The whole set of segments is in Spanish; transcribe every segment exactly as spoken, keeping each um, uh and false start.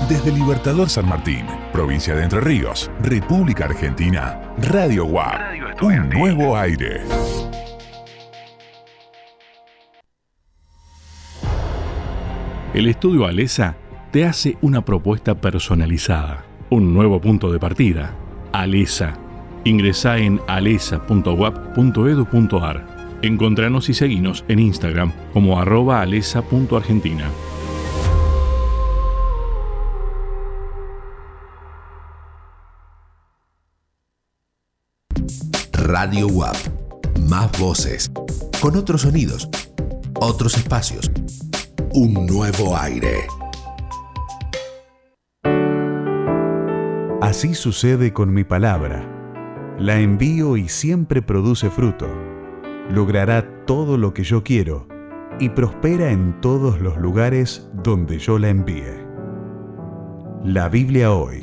Desde Libertador San Martín, provincia de Entre Ríos, República Argentina, Radio U A P, un nuevo aire. El Estudio Alesa te hace una propuesta personalizada, un nuevo punto de partida. Alesa. Ingresá en alesa punto u a p punto edu punto a r. Encontranos y seguinos en Instagram como arroba alesa punto argentina. Radio U A P. Más voces, con otros sonidos, otros espacios, un nuevo aire. Así sucede con mi palabra. La envío y siempre produce fruto. Logrará todo lo que yo quiero y prospera en todos los lugares donde yo la envíe. La Biblia hoy.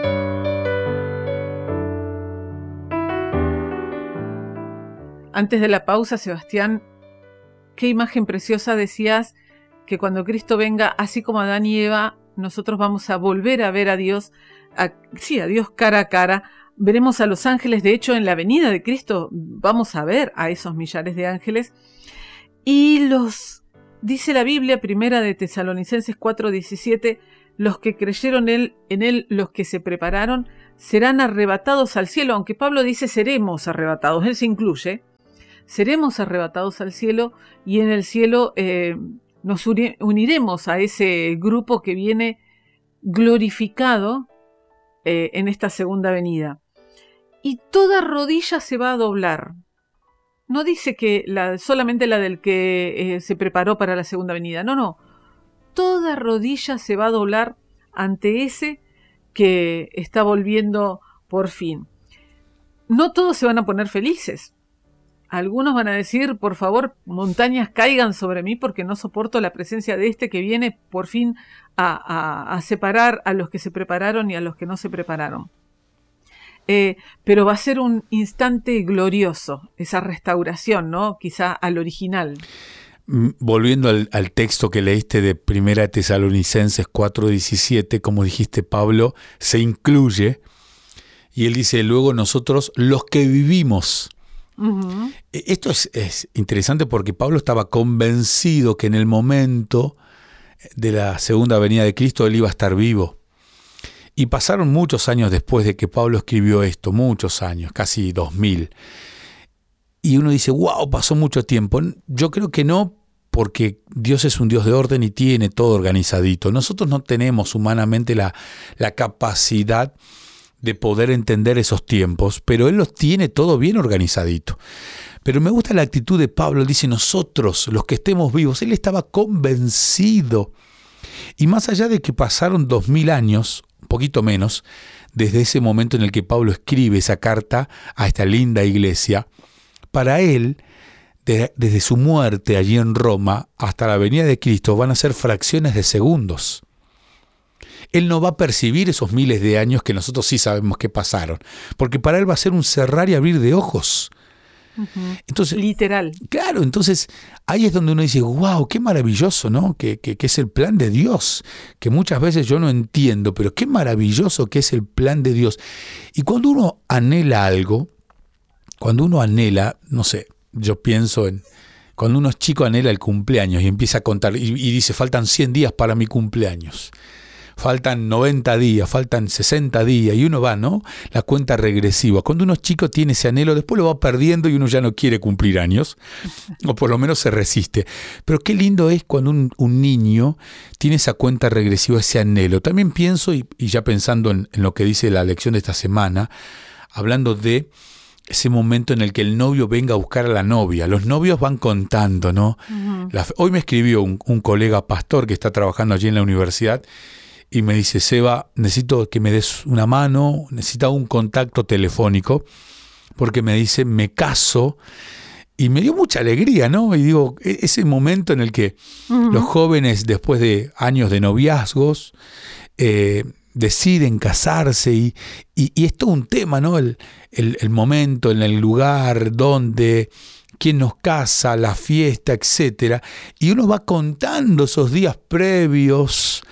Antes de la pausa, Sebastián, qué imagen preciosa decías que cuando Cristo venga, así como Adán y Eva, nosotros vamos a volver a ver a Dios, a, sí, a Dios cara a cara. Veremos a los ángeles, de hecho en la venida de Cristo vamos a ver a esos millares de ángeles. Y los, dice la Biblia, primera de Tesalonicenses cuatro diecisiete, los que creyeron él, en él, los que se prepararon, serán arrebatados al cielo, aunque Pablo dice seremos arrebatados, él se incluye, seremos arrebatados al cielo y en el cielo eh, nos uniremos a ese grupo que viene glorificado eh, en esta segunda venida. Y toda rodilla se va a doblar. No dice que la, solamente la del que eh, se preparó para la segunda venida. No, no. Toda rodilla se va a doblar ante ese que está volviendo por fin. No todos se van a poner felices. Algunos van a decir, por favor, montañas caigan sobre mí porque no soporto la presencia de este que viene por fin a, a, a separar a los que se prepararon y a los que no se prepararon. Eh, pero va a ser un instante glorioso, esa restauración, ¿no? Quizá al original. Volviendo al, al texto que leíste de primera Tesalonicenses cuatro diecisiete, como dijiste, Pablo se incluye y él dice, luego nosotros los que vivimos. Uh-huh. Esto es, es interesante porque Pablo estaba convencido que en el momento de la segunda venida de Cristo él iba a estar vivo. Y pasaron muchos años después de que Pablo escribió esto, muchos años, casi dos mil. Y uno dice, wow, pasó mucho tiempo. Yo creo que no, porque Dios es un Dios de orden y tiene todo organizadito. Nosotros no tenemos humanamente la, la capacidad de poder entender esos tiempos, pero Él los tiene todo bien organizadito. Pero me gusta la actitud de Pablo, él dice, nosotros, los que estemos vivos, Él estaba convencido. Y más allá de que pasaron dos mil años, un poquito menos, desde ese momento en el que Pablo escribe esa carta a esta linda iglesia, para él, de, desde su muerte allí en Roma hasta la venida de Cristo, van a ser fracciones de segundos. Él no va a percibir esos miles de años que nosotros sí sabemos que pasaron, porque para él va a ser un cerrar y abrir de ojos. Uh-huh. Entonces, literal. Claro, entonces ahí es donde uno dice, wow, qué maravilloso, ¿no? Que, que, que es el plan de Dios, que muchas veces yo no entiendo, pero qué maravilloso que es el plan de Dios. Y cuando uno anhela algo, cuando uno anhela, no sé, yo pienso en, cuando uno es chico anhela el cumpleaños y empieza a contar, y, y dice, faltan cien días para mi cumpleaños. Faltan noventa días, faltan sesenta días, y uno va, ¿no? La cuenta regresiva. Cuando uno es chico tiene ese anhelo, después lo va perdiendo y uno ya no quiere cumplir años, o por lo menos se resiste. Pero qué lindo es cuando un, un niño tiene esa cuenta regresiva, ese anhelo. También pienso, y, y ya pensando en, en lo que dice la lección de esta semana, hablando de ese momento en el que el novio venga a buscar a la novia. Los novios van contando, ¿no? Uh-huh. La, hoy me escribió un, un colega pastor que está trabajando allí en la universidad, y me dice, Seba, necesito que me des una mano, necesito un contacto telefónico, porque me dice, me caso, y me dio mucha alegría, ¿no? Y digo, ese momento en el que uh-huh. los jóvenes, después de años de noviazgos, eh, deciden casarse, y, y, y es todo un tema, ¿no? El, el, el momento, en el lugar, donde, quién nos casa, la fiesta, etcétera. Y uno va contando esos días previos,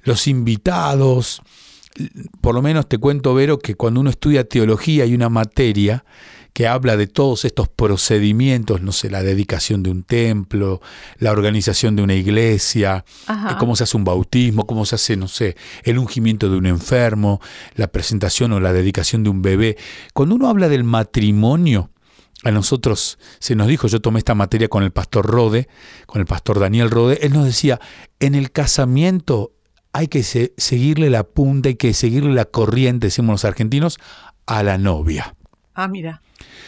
los invitados. Por lo menos te cuento, Vero, que cuando uno estudia teología hay una materia que habla de todos estos procedimientos, no sé, la dedicación de un templo, la organización de una iglesia, eh, cómo se hace un bautismo, cómo se hace, no sé, el ungimiento de un enfermo, la presentación o la dedicación de un bebé. Cuando uno habla del matrimonio, a nosotros se nos dijo, yo tomé esta materia con el pastor Rode, con el pastor Daniel Rode, él nos decía, en el casamiento hay que se- seguirle la punta, hay que seguirle la corriente, decimos los argentinos, a la novia. Ah, mira.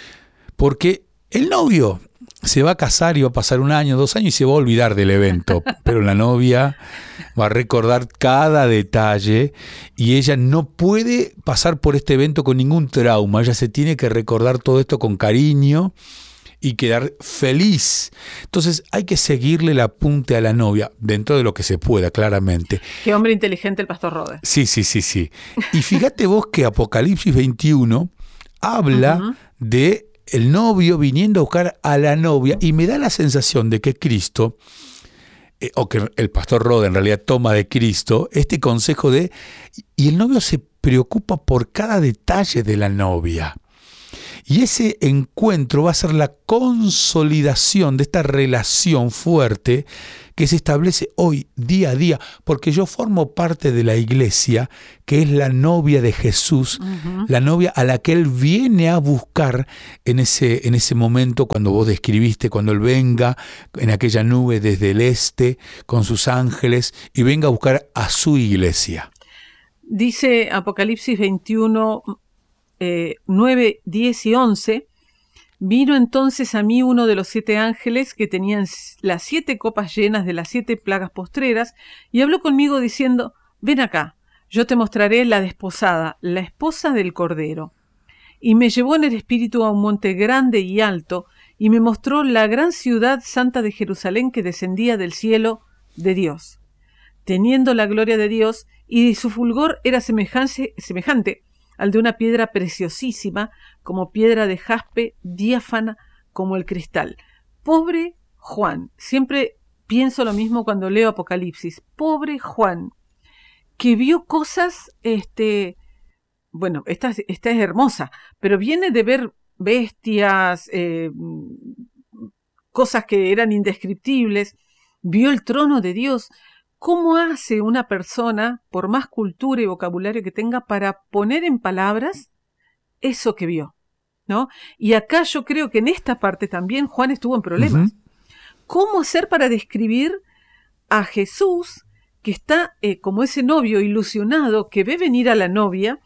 Porque el novio se va a casar y va a pasar un año, dos años y se va a olvidar del evento, pero la novia va a recordar cada detalle y ella no puede pasar por este evento con ningún trauma, ella se tiene que recordar todo esto con cariño y quedar feliz. Entonces hay que seguirle la punta a la novia, dentro de lo que se pueda, claramente. Qué hombre inteligente el pastor Rode. Sí, sí, sí, sí. Y fíjate vos que Apocalipsis veintiuno habla Ujú. de el novio viniendo a buscar a la novia y me da la sensación de que Cristo, eh, o que el pastor Rode en realidad toma de Cristo, este consejo de, y el novio se preocupa por cada detalle de la novia. Y ese encuentro va a ser la consolidación de esta relación fuerte que se establece hoy, día a día, porque yo formo parte de la iglesia, que es la novia de Jesús, uh-huh. la novia a la que Él viene a buscar en ese, en ese momento cuando vos describiste, cuando Él venga en aquella nube desde el este con sus ángeles y venga a buscar a su iglesia. Dice Apocalipsis veintiuno, eh, nueve, diez y once, vino entonces a mí uno de los siete ángeles que tenían las siete copas llenas de las siete plagas postreras y habló conmigo diciendo, ven acá, yo te mostraré la desposada, la esposa del Cordero. Y me llevó en el espíritu a un monte grande y alto y me mostró la gran ciudad santa de Jerusalén que descendía del cielo de Dios, teniendo la gloria de Dios, y su fulgor era semejante, semejante al de una piedra preciosísima, como piedra de jaspe, diáfana como el cristal. Pobre Juan, siempre pienso lo mismo cuando leo Apocalipsis, pobre Juan, que vio cosas, este, bueno, esta, esta es hermosa, pero viene de ver bestias, eh, cosas que eran indescriptibles, vio el trono de Dios. ¿Cómo hace una persona, por más cultura y vocabulario que tenga, para poner en palabras eso que vio? ¿No? Y acá yo creo que en esta parte también Juan estuvo en problemas. Uh-huh. ¿Cómo hacer para describir a Jesús, que está eh, como ese novio ilusionado, que ve venir a la novia?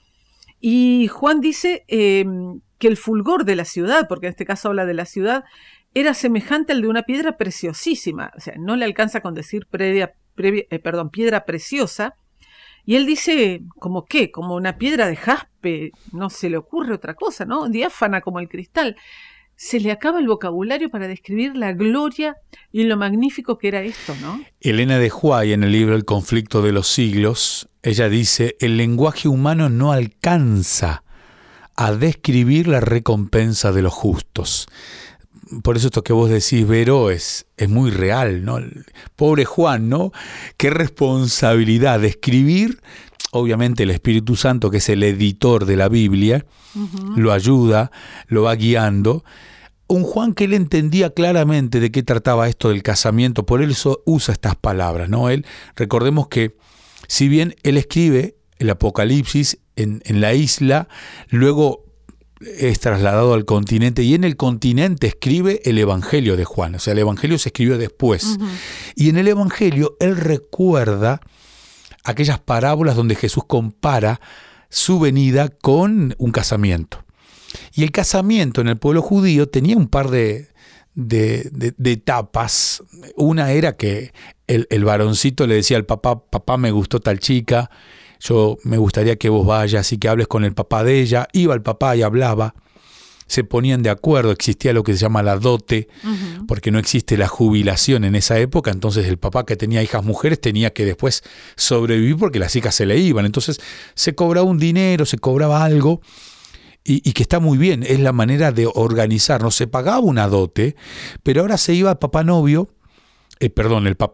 Y Juan dice eh, que el fulgor de la ciudad, porque en este caso habla de la ciudad, era semejante al de una piedra preciosísima. O sea, no le alcanza con decir previa Previa, eh, perdón, piedra preciosa, y él dice, ¿como qué? Como una piedra de jaspe, no se le ocurre otra cosa, ¿no? Diáfana como el cristal. Se le acaba el vocabulario para describir la gloria y lo magnífico que era esto, ¿no? Elena de Huay, en el libro El conflicto de los siglos, ella dice, el lenguaje humano no alcanza a describir la recompensa de los justos. Por eso esto que vos decís, Vero, es, es muy real, ¿no? Pobre Juan, ¿no? Qué responsabilidad de escribir. Obviamente el Espíritu Santo, que es el editor de la Biblia, uh-huh. lo ayuda, lo va guiando. Un Juan que él entendía claramente de qué trataba esto del casamiento, por eso usa estas palabras, ¿no? Él, recordemos que si bien él escribe el Apocalipsis en, en la isla, luego es trasladado al continente y en el continente escribe el Evangelio de Juan. O sea, el Evangelio se escribió después. Uh-huh. Y en el Evangelio él recuerda aquellas parábolas donde Jesús compara su venida con un casamiento. Y el casamiento en el pueblo judío tenía un par de, de, de, de etapas. Una era que el, el varoncito le decía al papá, papá, me gustó tal chica, yo me gustaría que vos vayas y que hables con el papá de ella. Iba el papá y hablaba, se ponían de acuerdo, existía lo que se llama la dote, uh-huh. porque no existe la jubilación en esa época, entonces el papá que tenía hijas mujeres tenía que después sobrevivir porque las hijas se le iban, entonces se cobraba un dinero, se cobraba algo, y, y que está muy bien, es la manera de organizarnos, se pagaba una dote, pero ahora se iba el papá novio, eh, perdón, el papá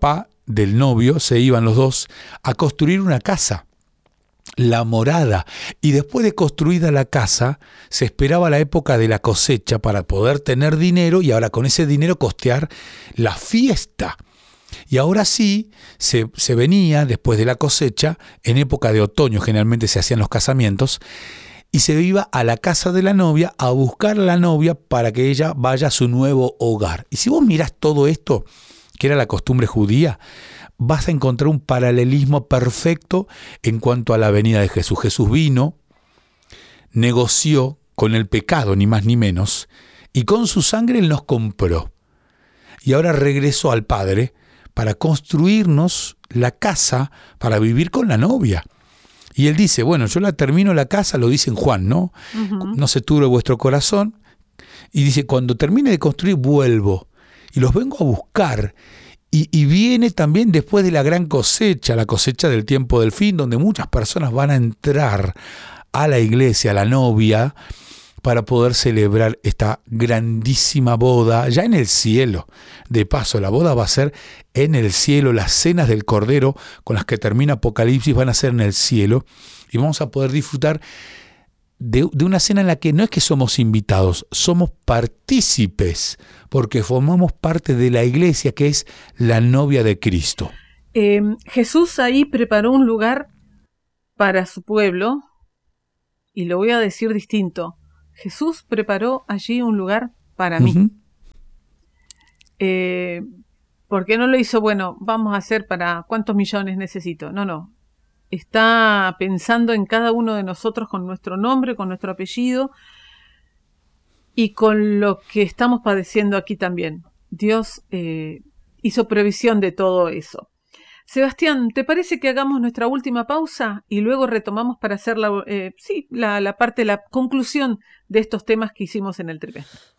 del novio, se iban los dos a construir una casa, la morada, y después de construida la casa se esperaba la época de la cosecha para poder tener dinero y ahora con ese dinero costear la fiesta. Y ahora sí, se, se venía después de la cosecha, en época de otoño generalmente se hacían los casamientos, y se iba a la casa de la novia a buscar a la novia para que ella vaya a su nuevo hogar. Y si vos mirás todo esto, que era la costumbre judía, vas a encontrar un paralelismo perfecto en cuanto a la venida de Jesús. Jesús vino, negoció con el pecado, ni más ni menos, y con su sangre Él nos compró. Y ahora regresó al Padre para construirnos la casa para vivir con la novia. Y Él dice, bueno, yo la termino la casa, lo dice en Juan, ¿no? Uh-huh. No se turbe vuestro corazón. Y dice, cuando termine de construir, vuelvo. Y los vengo a buscar. Y, y viene también después de la gran cosecha, la cosecha del tiempo del fin, donde muchas personas van a entrar a la iglesia, a la novia, para poder celebrar esta grandísima boda ya en el cielo. De paso, la boda va a ser en el cielo, las cenas del Cordero con las que termina Apocalipsis van a ser en el cielo y vamos a poder disfrutar de, de una cena en la que no es que somos invitados, somos partícipes, porque formamos parte de la iglesia que es la novia de Cristo. Eh, Jesús ahí preparó un lugar para su pueblo, y lo voy a decir distinto. Jesús preparó allí un lugar para mí. Uh-huh. Eh, ¿Por qué no lo hizo? Bueno, vamos a hacer para cuántos millones necesito. No, no. Está pensando en cada uno de nosotros con nuestro nombre, con nuestro apellido y con lo que estamos padeciendo aquí también. Dios eh, hizo previsión de todo eso. Sebastián, ¿te parece que hagamos nuestra última pausa y luego retomamos para hacer la, eh, sí, la, la parte, la conclusión de estos temas que hicimos en el trimestre?